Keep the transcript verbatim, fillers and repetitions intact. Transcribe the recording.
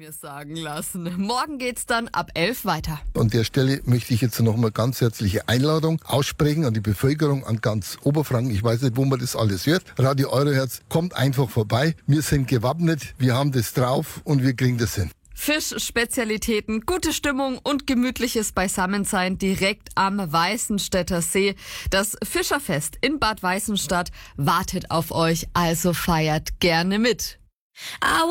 mir sagen lassen. Morgen geht's dann ab elf weiter. An der Stelle möchte ich jetzt noch mal ganz herzliche Einladung aussprechen an die Bevölkerung, an ganz Oberfranken. Ich weiß nicht, wo man das alles hört. Radio Euroherz, kommt einfach vorbei. Wir sind gewappnet, wir haben das drauf und wir kriegen das hin. Fischspezialitäten, gute Stimmung und gemütliches Beisammensein direkt am Weißenstädter See. Das Fischerfest in Bad Weißenstadt wartet auf euch, also feiert gerne mit.